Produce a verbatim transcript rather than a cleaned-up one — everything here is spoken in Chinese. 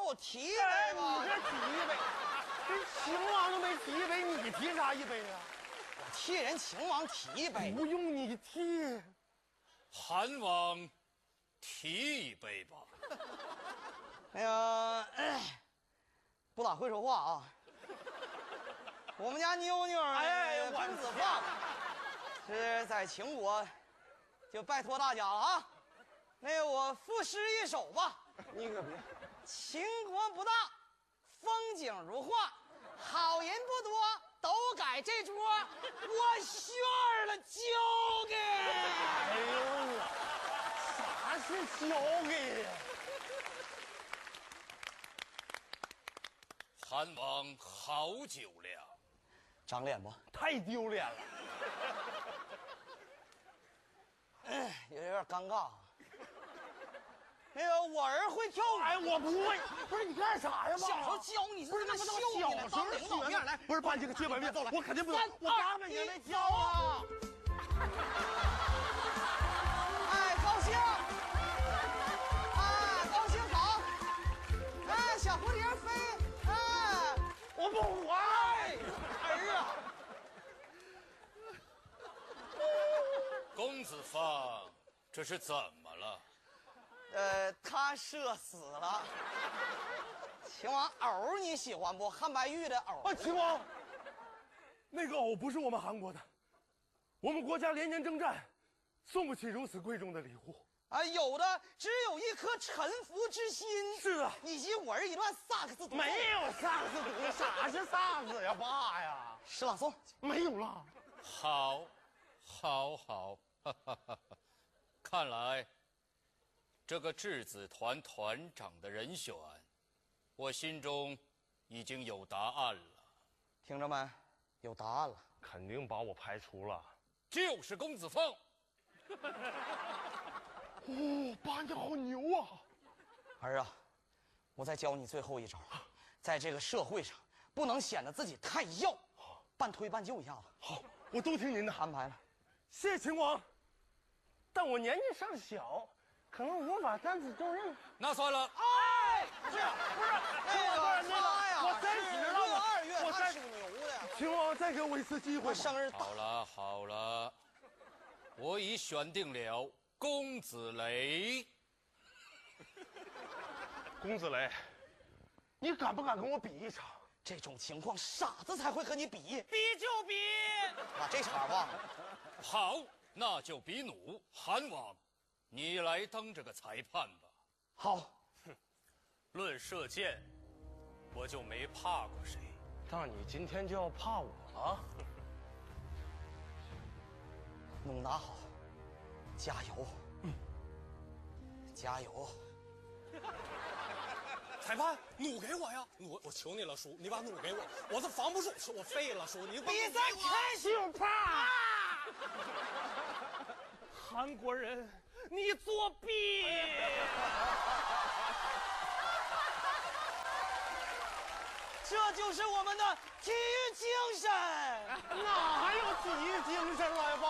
我提一杯吧。 你这提一杯，人秦王都没提一杯，你提啥一杯啊？ 我替人秦王提一杯。 不用你提， 韩王提一杯吧。 那个，哎，不咋会说话啊。我们家妞妞， 哎， 公子放是在秦国，就拜托大家了啊。那个，我赋诗一首吧。 你可别。 秦国不大，风景如画，好人不多，都改这桌，我炫了交给。 哎呦我，啥是交给呀？ 韩王好酒量， 长脸不？ 太丢脸了。 哎，有点尴尬。那个，我儿会跳舞。 哎，我不会。不是你干啥呀？ 小时候教你， 不是那秀不你呢， 小时候当领导面来。 不是办这个接班面，我肯定不能。 三我嘎巴也没跳啊。 哎，高兴。哎，高兴好。哎，小蝴蝶飞。哎， 我不会。 儿啊。 公子放，这是怎么了？ 呃，他射死了。秦王藕你喜欢不？汉白玉的藕。 啊，秦王，那个藕不是我们韩国的，我们国家连年征战，送不起如此贵重的礼物。 啊，有的只有一颗臣服之心。 是啊， 以及我儿一段萨克斯独奏。 没有萨克斯独奏，啥是萨克斯呀，爸呀？ 诗朗诵没有了。 好，好，好，哈哈哈哈！看来这个质子团团长的人选，我心中已经有答案了。 听着没？有答案了。 肯定把我排除了。 就是公子凤。 哦，爸你好牛啊！ 儿啊，我再教你最后一招，在这个社会上不能显得自己太要，半推半就一下子。 好，我都听您的安排了。 谢谢秦王，但我年纪尚小，可能无法担此重任。 那算了。 哎，不是不是那个他呀， 我三十了， 我二月我他属牛的。 秦王再给我一次机会， 我生日好了好了，我已选定了公子雷。 公子雷，你敢不敢跟我比一场？ 这种情况，傻子才会和你比， 比就比。 把这茬忘了。 好，那就比弩。韩王，你来当这个裁判吧。 好， 论射箭，我就没怕过谁。 那你今天就要怕我了？ 弩拿好，加油，嗯，加油。 裁判，弩给我呀！我我求你了，叔，你把弩给我，我这防不住，我废了，叔，你把比赛开始就怕。 韩国人，你作弊！ 这就是我们的体育精神。 哪还有体育精神了呀，爸？